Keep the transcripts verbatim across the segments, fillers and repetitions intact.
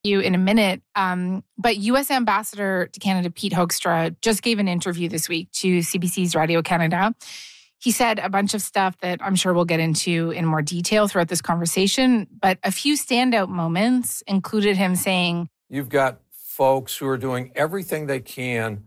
you in a minute. Um, but U S Ambassador to Canada, Pete Hoekstra, just gave an interview this week to C B C's Radio Canada. He said a bunch of stuff that I'm sure we'll get into in more detail throughout this conversation. But a few standout moments included him saying, "You've got folks who are doing everything they can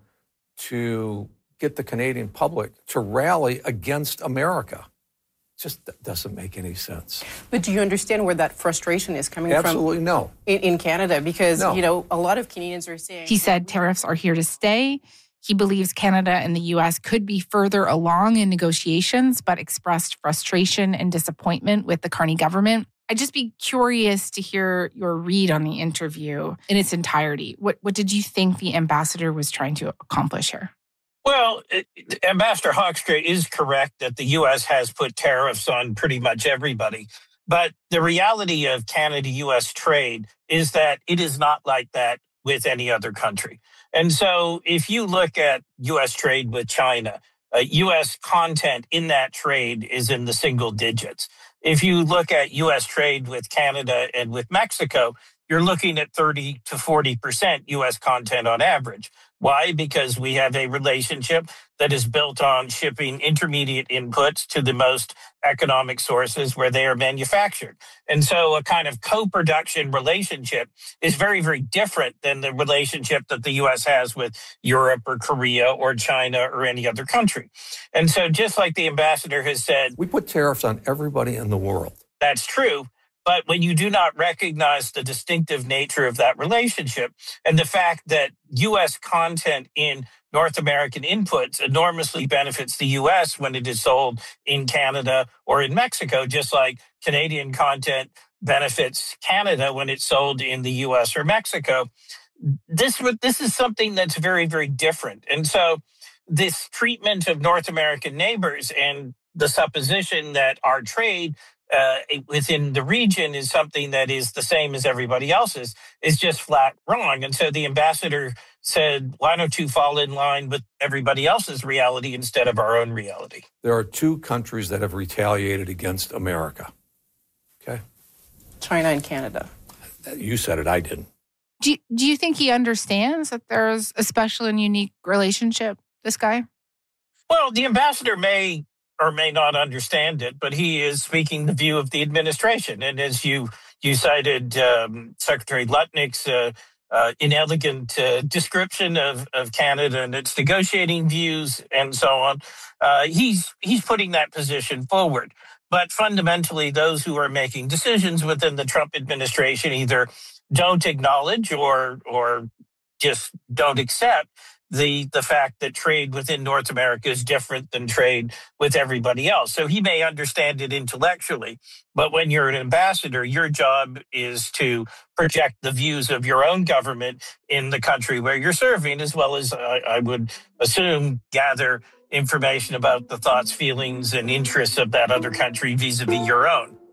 to get the Canadian public to rally against America." Just doesn't make any sense. But do you understand where that frustration is coming Absolutely from? no. In, in Canada? Because, no. you know, a lot of Canadians are saying... He said tariffs are here to stay. He believes Canada and the U S could be further along in negotiations, but expressed frustration and disappointment with the Carney government. I'd just be curious to hear your read on the interview in its entirety. What, what did you think the ambassador was trying to accomplish here? Well, it, Ambassador Hoekstra is correct that the U S has put tariffs on pretty much everybody. But the reality of Canada-U S trade is that it is not like that with any other country. And so if you look at U S trade with China, uh, U S content in that trade is in the single digits. If you look at U S trade with Canada and with Mexico, you're looking at thirty to forty percent U S content on average. Why? Because we have a relationship that is built on shipping intermediate inputs to the most economic sources where they are manufactured. And so a kind of co-production relationship is very, very different than the relationship that the U S has with Europe or Korea or China or any other country. And so just like the ambassador has said, we put tariffs on everybody in the world. That's true. But when you do not recognize the distinctive nature of that relationship and the fact that U S content in North American inputs enormously benefits the U S when it is sold in Canada or in Mexico, just like Canadian content benefits Canada when it's sold in the U S or Mexico, this, this is something that's very, very different. And so this treatment of North American neighbors and the supposition that our trade Uh, within the region is something that is the same as everybody else's is just flat wrong. And so the ambassador said, why don't you fall in line with everybody else's reality instead of our own reality? There are two countries that have retaliated against America. Okay? China and Canada. You said it, I didn't. Do you, do you think he understands that there's a special and unique relationship, this guy? Well, the ambassador may or may not understand it, but he is speaking the view of the administration. And as you you cited um, Secretary Lutnick's uh, uh, inelegant uh, description of, of Canada and its negotiating views and so on, uh, he's he's putting that position forward. But fundamentally, those who are making decisions within the Trump administration either don't acknowledge or or just don't accept the the fact that trade within North America is different than trade with everybody else. So he may understand it intellectually, but when you're an ambassador, your job is to project the views of your own government in the country where you're serving, as well as, I, I would assume, gather information about the thoughts, feelings, and interests of that other country vis-a-vis your own.